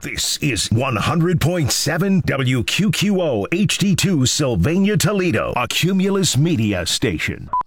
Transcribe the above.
This is 100.7 WQQO HD2 Sylvania Toledo, a Cumulus Media station.